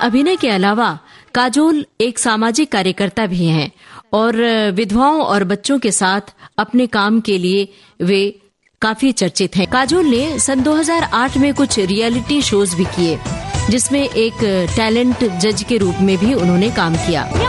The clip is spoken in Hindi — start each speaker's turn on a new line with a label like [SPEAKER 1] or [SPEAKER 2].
[SPEAKER 1] अभिनय के अलावा काजोल एक सामाजिक कार्यकर्ता भी हैं और विधवाओं और बच्चों के साथ अपने काम के लिए वे काफी चर्चित हैं। काजोल ने सन 2008 में कुछ रियलिटी शोज भी किए, जिसमें एक टैलेंट जज के रूप में भी उन्होंने काम किया।